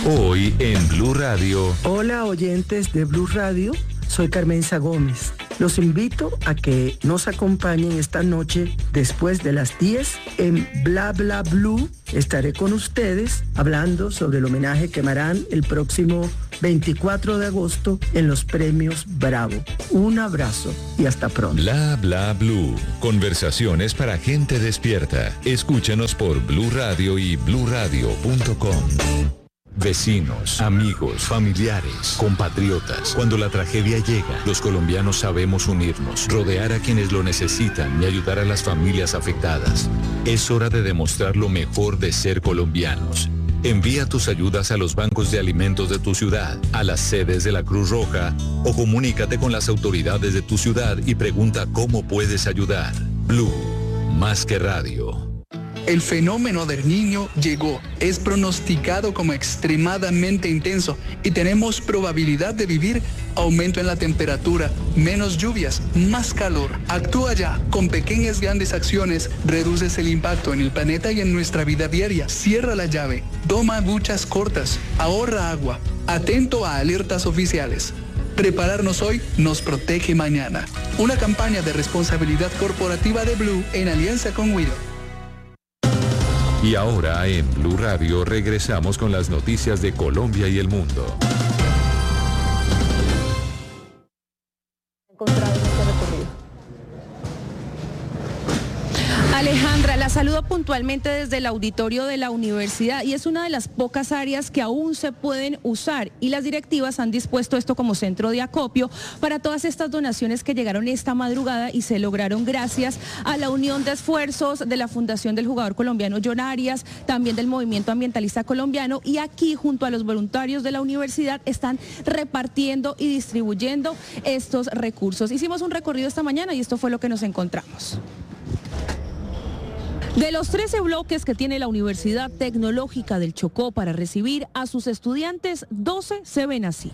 Hoy en Blue Radio. Hola oyentes de Blue Radio, soy Carmenza Gómez. Los invito a que nos acompañen esta noche después de las 10 en Bla Bla Blue. Estaré con ustedes hablando sobre el homenaje que me harán el próximo 24 de agosto en los premios Bravo. Un abrazo y hasta pronto. Bla Bla Blue. Conversaciones para gente despierta. Escúchanos por Blue Radio y bluradio.com. Vecinos, amigos, familiares, compatriotas. Cuando la tragedia llega, los colombianos sabemos unirnos, rodear a quienes lo necesitan y ayudar a las familias afectadas. Es hora de demostrar lo mejor de ser colombianos. Envía tus ayudas a los bancos de alimentos de tu ciudad, a las sedes de la Cruz Roja o comunícate con las autoridades de tu ciudad y pregunta cómo puedes ayudar. Blue, más que radio. El fenómeno del Niño llegó, es pronosticado como extremadamente intenso y tenemos probabilidad de vivir aumento en la temperatura, menos lluvias, más calor. Actúa ya, con pequeñas grandes acciones, reduces el impacto en el planeta y en nuestra vida diaria. Cierra la llave, toma duchas cortas, ahorra agua, atento a alertas oficiales. Prepararnos hoy nos protege mañana. Una campaña de responsabilidad corporativa de Blue en alianza con Wido. Y ahora en Blue Radio regresamos con las noticias de Colombia y el mundo. Alejandra, la saludo puntualmente desde el auditorio de la universidad y es una de las pocas áreas que aún se pueden usar y las directivas han dispuesto esto como centro de acopio para todas estas donaciones que llegaron esta madrugada y se lograron gracias a la unión de esfuerzos de la Fundación del Jugador Colombiano John Arias, también del Movimiento Ambientalista Colombiano y aquí junto a los voluntarios de la universidad están repartiendo y distribuyendo estos recursos. Hicimos un recorrido esta mañana y esto fue lo que nos encontramos. De los 13 bloques que tiene la Universidad Tecnológica del Chocó para recibir a sus estudiantes, 12 se ven así.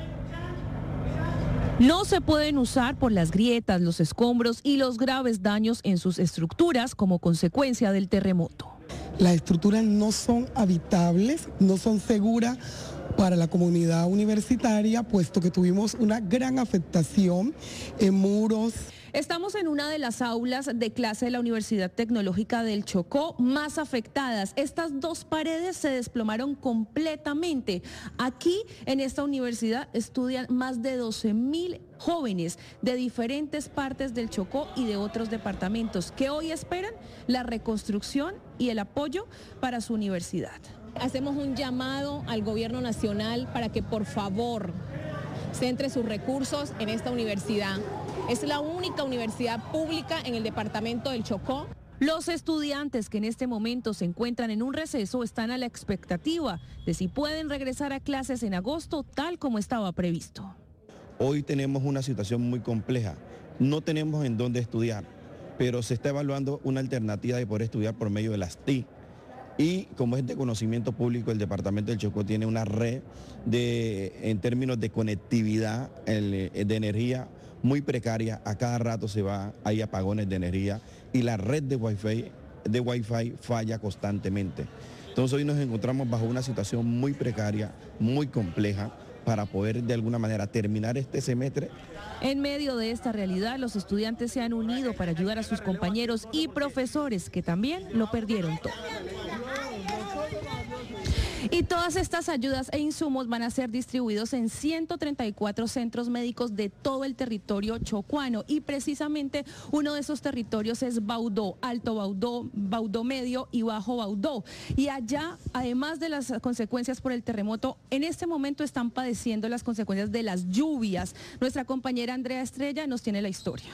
No se pueden usar por las grietas, los escombros y los graves daños en sus estructuras como consecuencia del terremoto. Las estructuras no son habitables, no son seguras para la comunidad universitaria, puesto que tuvimos una gran afectación en muros. Estamos en una de las aulas de clase de la Universidad Tecnológica del Chocó más afectadas. Estas dos paredes se desplomaron completamente. Aquí en esta universidad estudian más de 12.000 jóvenes de diferentes partes del Chocó y de otros departamentos que hoy esperan la reconstrucción y el apoyo para su universidad. Hacemos un llamado al gobierno nacional para que por favor centre sus recursos en esta universidad. Es la única universidad pública en el departamento del Chocó. Los estudiantes que en este momento se encuentran en un receso están a la expectativa de si pueden regresar a clases en agosto tal como estaba previsto. Hoy tenemos una situación muy compleja. No tenemos en dónde estudiar, pero se está evaluando una alternativa de poder estudiar por medio de las TIC. Y como es de conocimiento público, el departamento del Chocó tiene una red en términos de conectividad de energía muy precaria. A cada rato hay apagones de energía y la red de Wi-Fi falla constantemente. Entonces hoy nos encontramos bajo una situación muy precaria, muy compleja, para poder de alguna manera terminar este semestre. En medio de esta realidad, los estudiantes se han unido para ayudar a sus compañeros y profesores que también lo perdieron todo. Y todas estas ayudas e insumos van a ser distribuidos en 134 centros médicos de todo el territorio chocuano y precisamente uno de esos territorios es Baudó, Alto Baudó, Baudó Medio y Bajo Baudó. Y allá, además de las consecuencias por el terremoto, en este momento están padeciendo las consecuencias de las lluvias. Nuestra compañera Andrea Estrella nos tiene la historia.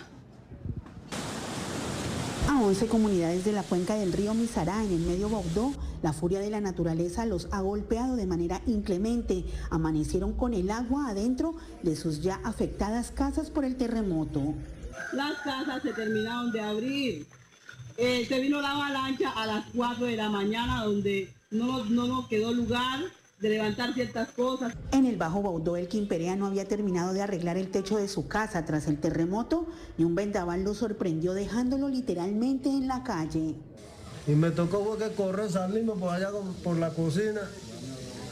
A 11 comunidades de la cuenca del río Misará, en el medio Baudó, la furia de la naturaleza los ha golpeado de manera inclemente. Amanecieron con el agua adentro de sus ya afectadas casas por el terremoto. Las casas se terminaron de abrir. Se vino la avalancha a las 4 de la mañana, donde no nos quedó lugar de levantar ciertas cosas. En el Bajo Baudó, el Quimperea no había terminado de arreglar el techo de su casa tras el terremoto y un vendaval lo sorprendió dejándolo literalmente en la calle. Y me tocó que correr, salirme por allá por la cocina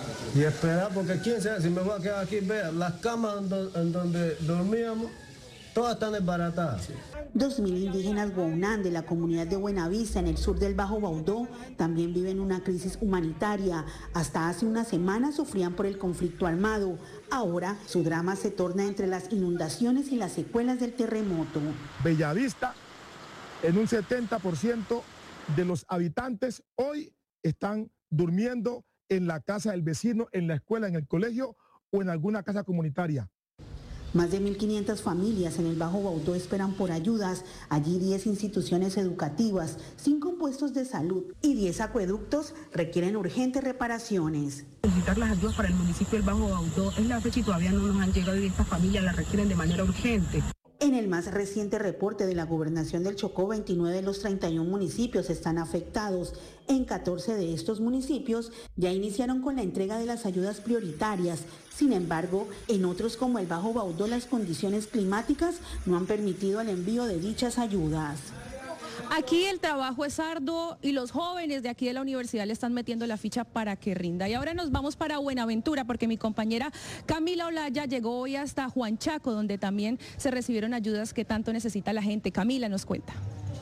y esperar, porque quién sabe si me voy a quedar aquí. Vea, las camas en donde dormíamos, todas están desbaratadas. 2.000 indígenas Guaunán de la comunidad de Buenavista en el sur del Bajo Baudó también viven una crisis humanitaria. Hasta hace una semana sufrían por el conflicto armado. Ahora su drama se torna entre las inundaciones y las secuelas del terremoto. Bellavista, en un 70% de los habitantes hoy están durmiendo en la casa del vecino, en la escuela, en el colegio o en alguna casa comunitaria. Más de 1.500 familias en el Bajo Baudó esperan por ayudas. Allí 10 instituciones educativas, 5 puestos de salud y 10 acueductos requieren urgentes reparaciones. Solicitar las ayudas para el municipio del Bajo Baudó es la fecha y todavía no nos han llegado y estas familias las requieren de manera urgente. En el más reciente reporte de la Gobernación del Chocó, 29 de los 31 municipios están afectados. En 14 de estos municipios ya iniciaron con la entrega de las ayudas prioritarias. Sin embargo, en otros como el Bajo Baudó, las condiciones climáticas no han permitido el envío de dichas ayudas. Aquí el trabajo es arduo y los jóvenes de aquí de la universidad le están metiendo la ficha para que rinda. Y ahora nos vamos para Buenaventura porque mi compañera Camila Olaya llegó hoy hasta Huanchaco, donde también se recibieron ayudas que tanto necesita la gente. Camila nos cuenta.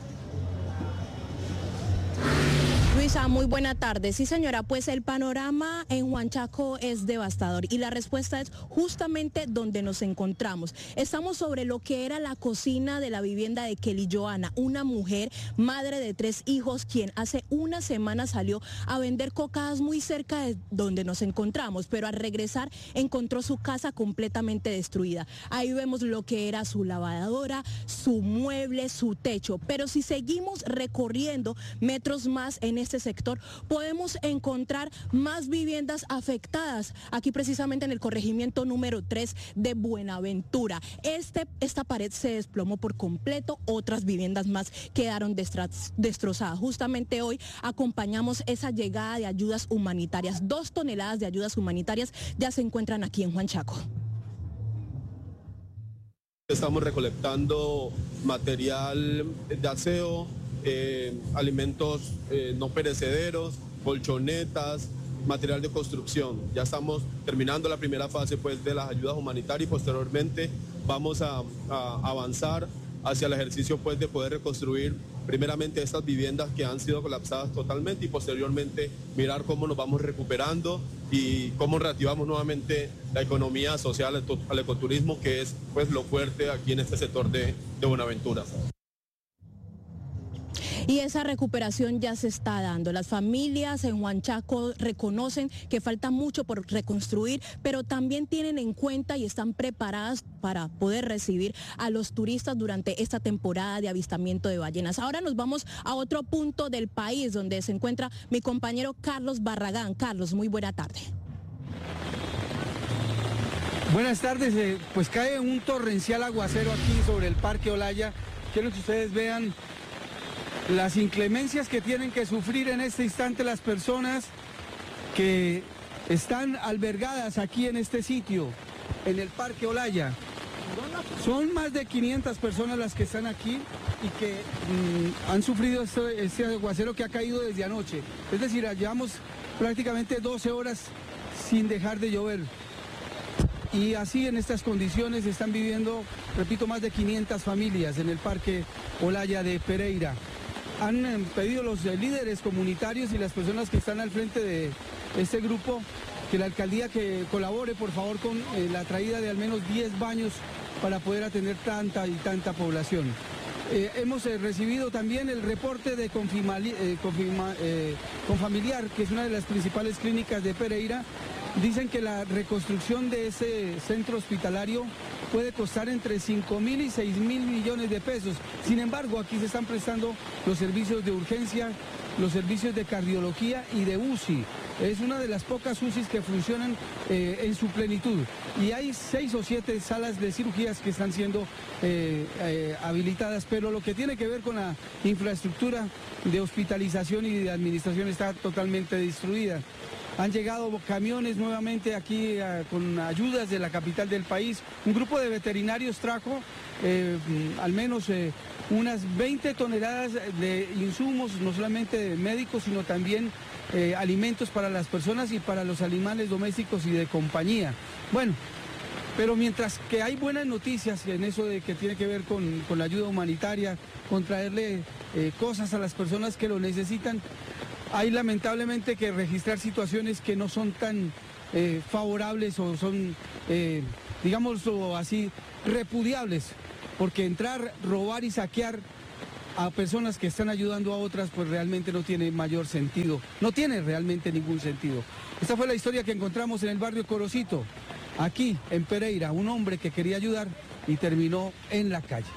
Luisa, muy buena tarde. Sí, señora, pues el panorama en Huanchaco es devastador y la respuesta es justamente donde nos encontramos. Estamos sobre lo que era la cocina de la vivienda de Kelly Joana, una mujer, madre de 3 hijos, quien hace una semana salió a vender cocadas muy cerca de donde nos encontramos, pero al regresar encontró su casa completamente destruida. Ahí vemos lo que era su lavadora, su mueble, su techo, pero si seguimos recorriendo metros más en este sector, podemos encontrar más viviendas afectadas, aquí precisamente en el corregimiento número 3 de Buenaventura. Esta pared se desplomó por completo, otras viviendas más quedaron destrozadas. Justamente hoy acompañamos esa llegada de ayudas humanitarias. 2 toneladas de ayudas humanitarias ya se encuentran aquí en Huanchaco. Estamos recolectando material de aseo, alimentos no perecederos, colchonetas, material de construcción. Ya estamos terminando la primera fase pues, de las ayudas humanitarias y posteriormente vamos a avanzar hacia el ejercicio pues, de poder reconstruir primeramente estas viviendas que han sido colapsadas totalmente y posteriormente mirar cómo nos vamos recuperando y cómo reactivamos nuevamente la economía social, al ecoturismo, que es pues, lo fuerte aquí en este sector de Buenaventura. Y esa recuperación ya se está dando. Las familias en Huanchaco reconocen que falta mucho por reconstruir, pero también tienen en cuenta y están preparadas para poder recibir a los turistas durante esta temporada de avistamiento de ballenas. Ahora nos vamos a otro punto del país donde se encuentra mi compañero Carlos Barragán. Carlos, muy buena tarde. Buenas tardes, pues cae un torrencial aguacero aquí sobre el Parque Olaya. Quiero que ustedes vean las inclemencias que tienen que sufrir en este instante las personas que están albergadas aquí en este sitio, en el Parque Olaya. Son más de 500 personas las que están aquí y que han sufrido este aguacero que ha caído desde anoche. Es decir, llevamos prácticamente 12 horas sin dejar de llover. Y así en estas condiciones están viviendo, repito, más de 500 familias en el Parque Olaya de Pereira. Han pedido los líderes comunitarios y las personas que están al frente de este grupo que la alcaldía que colabore por favor con la traída de al menos 10 baños para poder atender tanta y tanta población. Hemos recibido también el reporte de Confamiliar, que es una de las principales clínicas de Pereira. Dicen que la reconstrucción de ese centro hospitalario puede costar entre 5.000 y 6.000 millones de pesos. Sin embargo, aquí se están prestando los servicios de urgencia, los servicios de cardiología y de UCI. Es una de las pocas UCIs que funcionan en su plenitud. Y hay 6 o 7 salas de cirugías que están siendo habilitadas, pero lo que tiene que ver con la infraestructura de hospitalización y de administración está totalmente destruida. Han llegado camiones nuevamente aquí con ayudas de la capital del país. Un grupo de veterinarios trajo al menos unas 20 toneladas de insumos, no solamente de médicos, sino también alimentos para las personas y para los animales domésticos y de compañía. Bueno, pero mientras que hay buenas noticias en eso de que tiene que ver con la ayuda humanitaria, con traerle cosas a las personas que lo necesitan, hay lamentablemente que registrar situaciones que no son tan favorables o son, digámoslo así, repudiables, porque entrar, robar y saquear a personas que están ayudando a otras, pues realmente no tiene mayor sentido, no tiene realmente ningún sentido. Esta fue la historia que encontramos en el barrio Corocito, aquí en Pereira, un hombre que quería ayudar y terminó en la calle.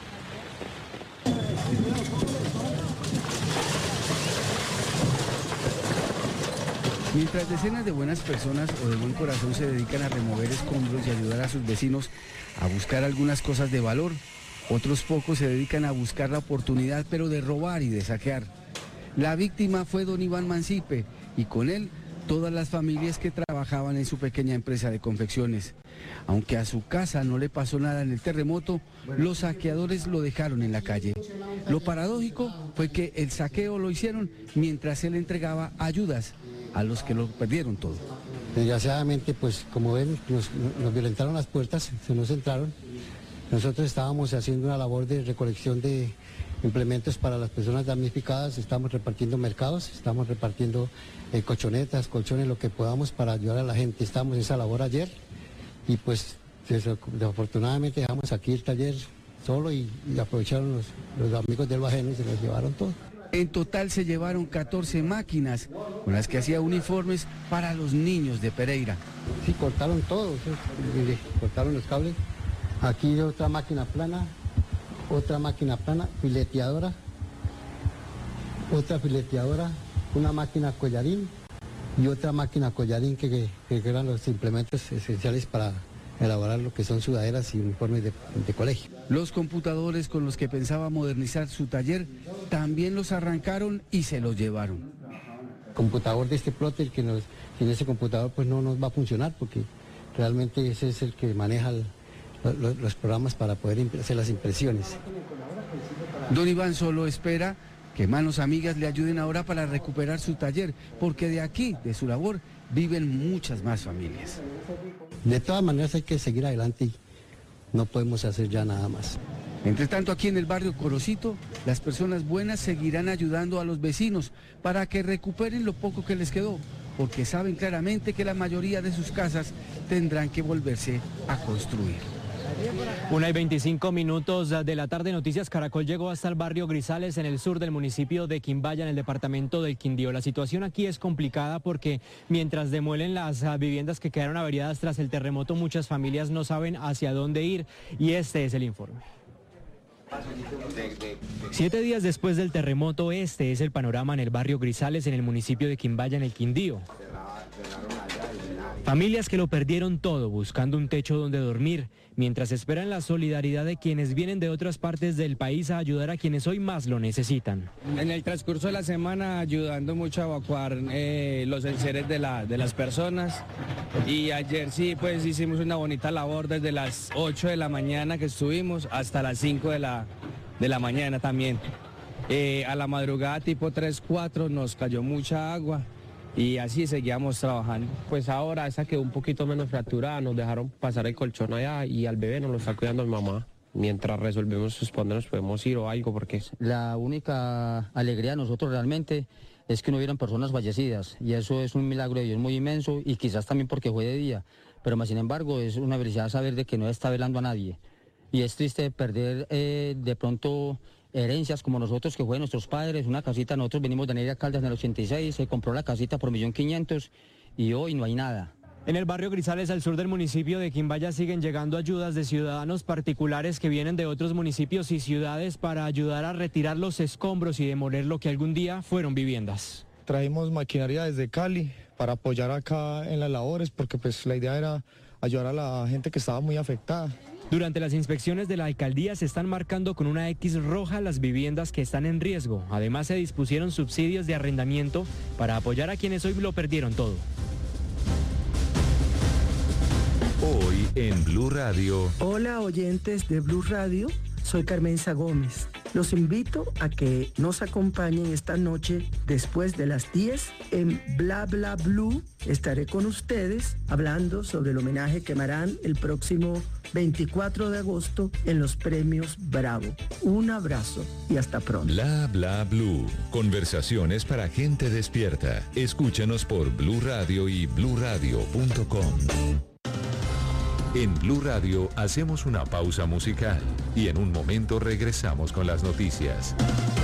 Mientras decenas de buenas personas o de buen corazón se dedican a remover escombros y ayudar a sus vecinos a buscar algunas cosas de valor, otros pocos se dedican a buscar la oportunidad, pero de robar y de saquear. La víctima fue don Iván Mancipe y con él todas las familias que trabajaban en su pequeña empresa de confecciones. Aunque a su casa no le pasó nada en el terremoto, los saqueadores lo dejaron en la calle. Lo paradójico fue que el saqueo lo hicieron mientras él entregaba ayudas a los que lo perdieron todo. Desgraciadamente, pues como ven, nos violentaron las puertas, se nos entraron. Nosotros estábamos haciendo una labor de recolección de implementos para las personas damnificadas, estamos repartiendo mercados, estamos repartiendo colchonetas, colchones, lo que podamos para ayudar a la gente. Estábamos en esa labor ayer y pues desafortunadamente dejamos aquí el taller solo y aprovecharon los amigos del Bajeno y se los llevaron todo. En total se llevaron 14 máquinas con las que hacía uniformes para los niños de Pereira. Sí, cortaron todo, cortaron los cables. Aquí otra máquina plana, fileteadora, otra fileteadora, una máquina collarín y otra máquina collarín que eran los implementos esenciales para elaborar lo que son sudaderas y uniformes de colegio. Los computadores con los que pensaba modernizar su taller también los arrancaron y se los llevaron. Computador de este plotter que sin ese computador pues no nos va a funcionar porque realmente ese es el que maneja los programas para poder hacer las impresiones. Don Iván solo espera que manos amigas le ayuden ahora para recuperar su taller, porque de aquí, de su labor, viven muchas más familias. De todas maneras hay que seguir adelante y no podemos hacer ya nada más. Entre tanto, aquí en el barrio Corocito, las personas buenas seguirán ayudando a los vecinos para que recuperen lo poco que les quedó, porque saben claramente que la mayoría de sus casas tendrán que volverse a construir. 1:25 de la tarde, Noticias Caracol llegó hasta el barrio Grisales en el sur del municipio de Quimbaya, en el departamento del Quindío. La situación aquí es complicada porque mientras demuelen las viviendas que quedaron averiadas tras el terremoto, muchas familias no saben hacia dónde ir y este es el informe. 7 días después del terremoto, este es el panorama en el barrio Grisales, en el municipio de Quimbaya, en el Quindío. Familias que lo perdieron todo buscando un techo donde dormir, mientras esperan la solidaridad de quienes vienen de otras partes del país a ayudar a quienes hoy más lo necesitan. En el transcurso de la semana ayudando mucho a evacuar los enseres de las personas y ayer sí pues hicimos una bonita labor desde las 8 de la mañana que estuvimos hasta las 5 de la mañana también. A la madrugada tipo 3, 4 nos cayó mucha agua. Y así seguíamos trabajando. Pues ahora esa quedó un poquito menos fracturada, nos dejaron pasar el colchón allá y al bebé nos lo está cuidando mi mamá. Mientras resolvemos sus nos podemos ir o algo porque... La única alegría de nosotros realmente es que no hubieran personas fallecidas y eso es un milagro de Dios muy inmenso y quizás también porque fue de día, pero más sin embargo es una felicidad saber de que no está velando a nadie y es triste perder de pronto herencias como nosotros, que fue nuestros padres, una casita. Nosotros venimos de Neira Caldas en el 86, se compró la casita por 1.500.000 y hoy no hay nada. En el barrio Grisales, al sur del municipio de Quimbaya, siguen llegando ayudas de ciudadanos particulares que vienen de otros municipios y ciudades para ayudar a retirar los escombros y demoler lo que algún día fueron viviendas. Trajimos maquinaria desde Cali para apoyar acá en las labores porque pues la idea era ayudar a la gente que estaba muy afectada. Durante las inspecciones de la alcaldía se están marcando con una X roja las viviendas que están en riesgo. Además se dispusieron subsidios de arrendamiento para apoyar a quienes hoy lo perdieron todo. Hoy en Blue Radio. Hola oyentes de Blue Radio, soy Carmenza Gómez. Los invito a que nos acompañen esta noche después de las 10 en Bla Bla Blue. Estaré con ustedes hablando sobre el homenaje que me harán el próximo 24 de agosto en los premios Bravo. Un abrazo y hasta pronto. Bla Bla Blue. Conversaciones para gente despierta. Escúchanos por Blue Radio y bluradio.com. En Blue Radio hacemos una pausa musical y en un momento regresamos con las noticias.